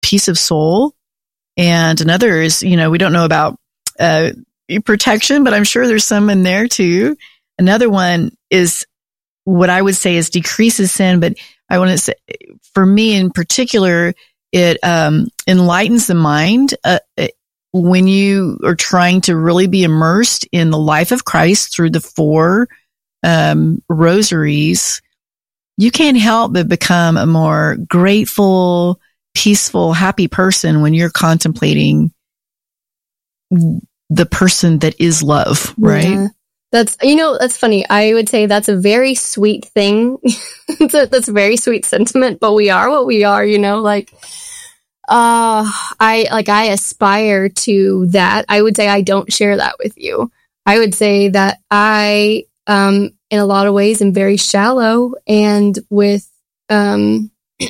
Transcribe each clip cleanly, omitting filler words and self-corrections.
peace of soul. And another is, we don't know about protection, but I'm sure there's some in there too. Another one is what I would say is decreases sin, but I want to say, for me in particular, it enlightens the mind. When you are trying to really be immersed in the life of Christ through the 4 rosaries, you can't help but become a more grateful, peaceful, happy person when you're contemplating the person that is love, right? Yeah. That's funny. I would say that's a very sweet thing. That's a very sweet sentiment, but we are what we are, I aspire to that. I would say I don't share that with you. I would say that I, in a lot of ways, am very shallow and with, I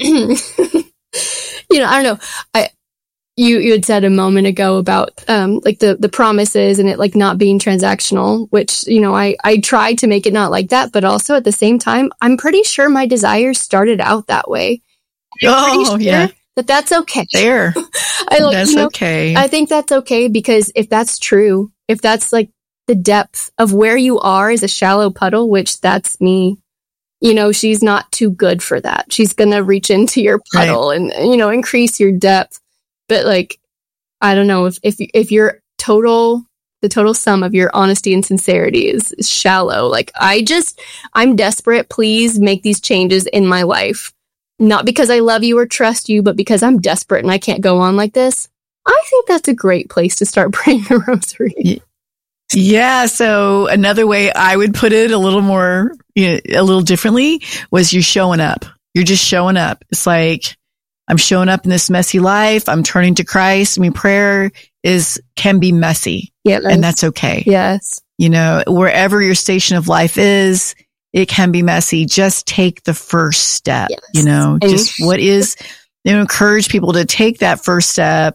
don't know. You had said a moment ago about, the promises and it not being transactional, which, I tried to make it not like that, but also at the same time, I'm pretty sure my desires started out that way. Yeah. That's okay. There. That's okay. I think that's okay because if that's true, if that's the depth of where you are is a shallow puddle, which that's me, she's not too good for that. She's going to reach into your puddle and, increase your depth. But I don't know if your the total sum of your honesty and sincerity is shallow. I'm desperate. Please make these changes in my life. Not because I love you or trust you, but because I'm desperate and I can't go on like this. I think that's a great place to start praying the rosary. Yeah. So another way I would put it a little more, a little differently was you're showing up. You're just showing up. It's like, I'm showing up in this messy life. I'm turning to Christ. I mean, prayer can be messy. Yeah. And that's okay. Yes. Wherever your station of life is, it can be messy. Just take the first step, yes. Encourage people to take that first step.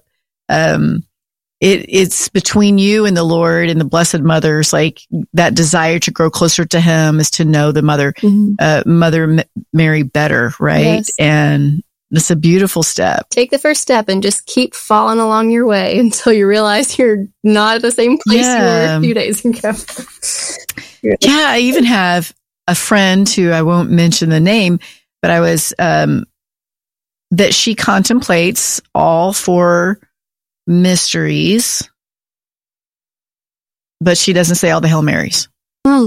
It's between you and the Lord and the Blessed Mother's, that desire to grow closer to Him is to know the Mother Mary better. Right. Yes. And it's a beautiful step. Take the first step and just keep following along your way until you realize you're not at the same place you were a few days ago. Yeah. I even have a friend who I won't mention the name, but I was, that she contemplates all 4 mysteries, but she doesn't say all the Hail Marys. Mm.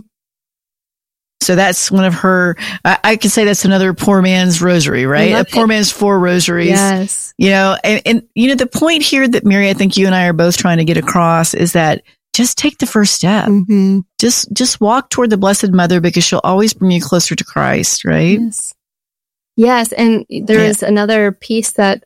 So that's one of her, I could say that's another poor man's rosary, right? A poor man's 4 rosaries. Yes. And the point here that Mary, I think you and I are both trying to get across is that just take the first step. Mm-hmm. Just walk toward the Blessed Mother because she'll always bring you closer to Christ, right? Yes. And there is another piece that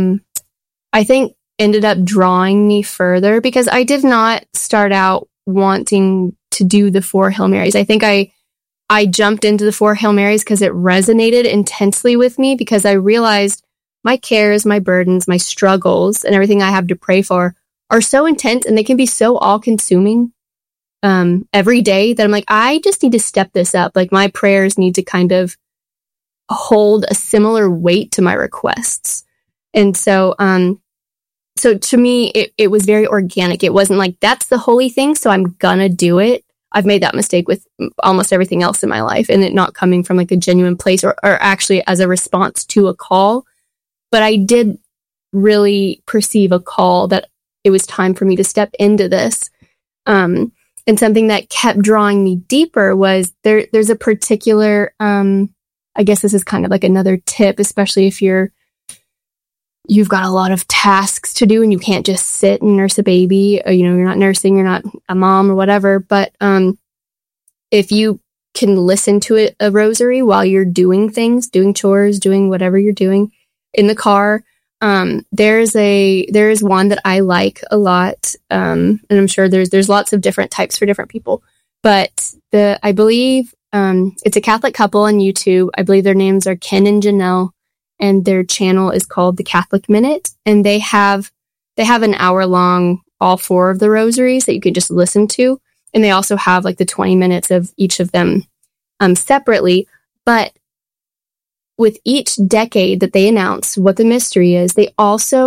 I think ended up drawing me further because I did not start out wanting to do the 4 Hail Marys. I think I jumped into the 4 Hail Marys because it resonated intensely with me because I realized my cares, my burdens, my struggles, and everything I have to pray for are so intense and they can be so all-consuming every day that I'm like, I just need to step this up. My prayers need to kind of hold a similar weight to my requests. And so to me, it was very organic. It wasn't like, that's the holy thing, so I'm gonna do it. I've made that mistake with almost everything else in my life and it not coming from a genuine place or actually as a response to a call. But I did really perceive a call that it was time for me to step into this. And something that kept drawing me deeper was there's a particular, I guess this is kind of another tip, especially if you've got a lot of tasks to do and you can't just sit and nurse a baby, or, you're not nursing, you're not a mom or whatever. But, if you can listen to a rosary while you're doing things, doing chores, doing whatever you're doing in the car, there is one that I like a lot. And I'm sure there's lots of different types for different people, but I believe, it's a Catholic couple on YouTube. I believe their names are Ken and Janelle, and their channel is called The Catholic Minute. And they have an hour long, all 4 of the rosaries that you can just listen to. And they also have the 20 minutes of each of them, separately. But with each decade that they announce what the mystery is, they also